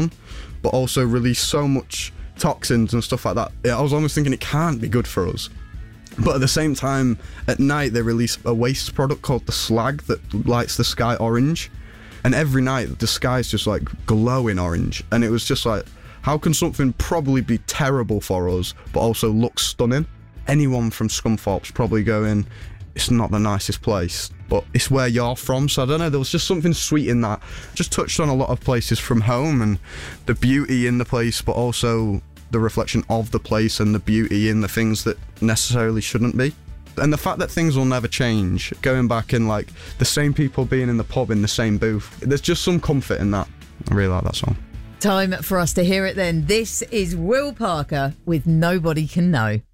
on, but also release so much toxins and stuff like that. I was almost thinking it can't be good for us. But at the same time, at night they release a waste product called the slag that lights the sky orange. And every night the sky's just like glowing orange. And it was just like, how can something probably be terrible for us, but also look stunning? Anyone from Scunthorpe's probably going, it's not the nicest place, but it's where you're from. So I don't know, there was just something sweet in that. Just touched on a lot of places from home and the beauty in the place, but also the reflection of the place and the beauty in the things that necessarily shouldn't be. And the fact that things will never change, going back and like the same people being in the pub in the same booth, there's just some comfort in that. I really like that song. Time for us to hear it then. This is Will Parker with Nobody Can Know.